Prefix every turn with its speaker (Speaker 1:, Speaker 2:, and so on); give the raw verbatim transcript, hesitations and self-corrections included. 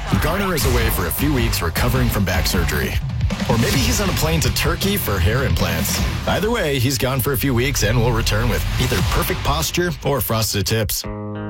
Speaker 1: Garner is away for a few weeks recovering from back surgery. Or maybe he's on a plane to Turkey for hair implants. Either way, he's gone for a few weeks and will return with either perfect posture or frosted tips.